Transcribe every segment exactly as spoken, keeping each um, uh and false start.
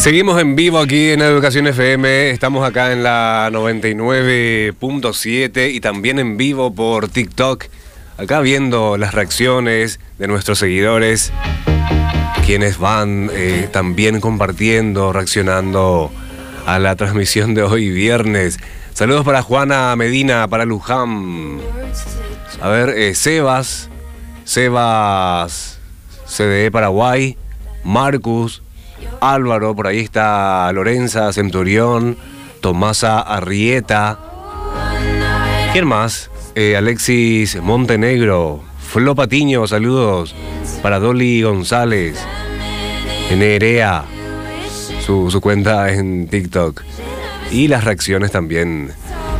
Seguimos en vivo aquí en Educación F M, estamos acá en la noventa y nueve punto siete y también en vivo por TikTok, acá viendo las reacciones de nuestros seguidores, quienes van eh, también compartiendo, reaccionando a la transmisión de hoy viernes. Saludos para Juana Medina, para Luján. A ver, eh, Sebas, Sebas C D E Paraguay, Marcus, Álvaro, por ahí está Lorenza Centurión, Tomasa Arrieta. ¿Quién más? Eh, Alexis Montenegro, Flo Patiño, saludos para Dolly González, Nerea, su, su cuenta en TikTok. Y las reacciones también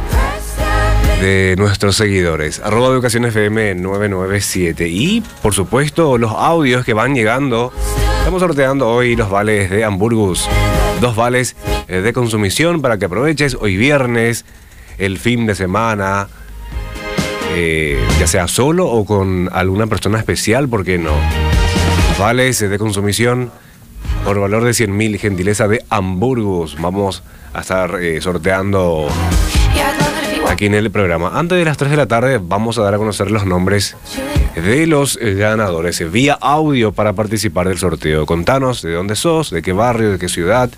de nuestros seguidores. Arroba Educación F M nueve nueve siete. Y por supuesto los audios que van llegando. Estamos sorteando hoy los vales de Hamburgus. Dos vales de consumición para que aproveches hoy viernes, el fin de semana, eh, ya sea solo o con alguna persona especial, ¿por qué no? Vales de consumición por valor de cien mil, gentileza de Hamburgus. Vamos a estar eh, sorteando aquí en el programa. Antes de las tres de la tarde vamos a dar a conocer los nombres de los ganadores vía audio para participar del sorteo. Contanos de dónde sos, de qué barrio, de qué ciudad,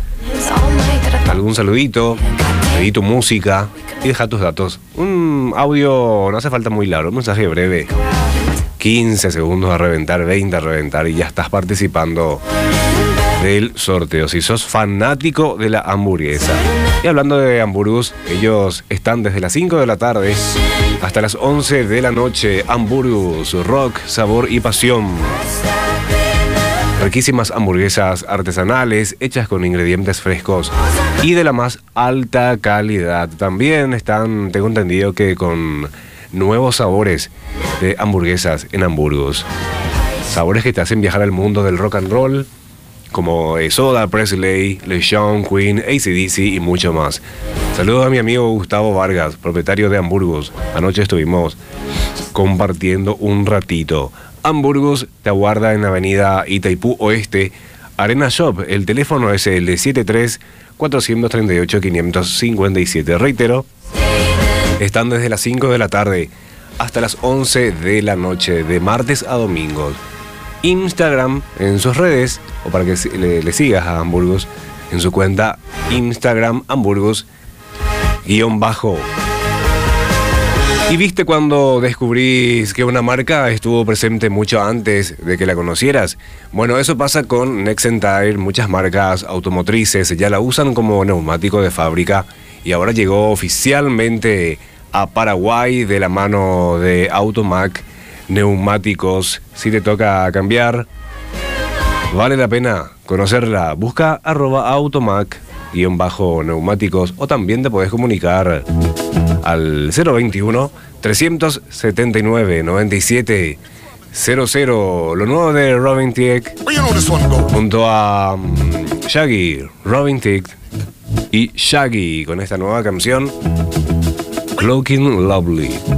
algún saludito, pedí tu música y deja tus datos. Un audio, no hace falta muy largo, un mensaje breve, quince segundos a reventar, veinte a reventar y ya estás participando del sorteo, si sos fanático de la hamburguesa. Y hablando de Hamburgus, ellos están desde las cinco de la tarde hasta las once de la noche. Hamburgus, rock, sabor y pasión. Riquísimas hamburguesas artesanales hechas con ingredientes frescos y de la más alta calidad. También están, tengo entendido que con nuevos sabores de hamburguesas en Hamburgus. Sabores que te hacen viajar al mundo del rock and roll, como Soda, Presley, LeSean, Queen, A C D C y mucho más. Saludos a mi amigo Gustavo Vargas, propietario de Hamburgus. Anoche estuvimos compartiendo un ratito. Hamburgus te aguarda en la avenida Itaipú Oeste, Arena Shop. El teléfono es el setenta y tres, cuatrocientos treinta y ocho, quinientos cincuenta y siete. Reitero, están desde las cinco de la tarde hasta las once de la noche, de martes a domingos. Instagram en sus redes, o para que le, le sigas a Hamburgus en su cuenta Instagram Hamburgus guión bajo. ¿Y viste cuando descubrís que una marca estuvo presente mucho antes de que la conocieras? Bueno, eso pasa con Nexen Tire. Muchas marcas automotrices ya la usan como neumático de fábrica y ahora llegó oficialmente a Paraguay de la mano de Automac Neumáticos. Si te toca cambiar, vale la pena conocerla. Busca arroba automac guión bajo neumáticos o también te podés comunicar al cero veintiuno, trescientos setenta y nueve, noventa y siete cero cero. Lo nuevo de Robin Thicke junto a um, Shaggy, Robin Thicke y Shaggy con esta nueva canción Cloaking Lovely.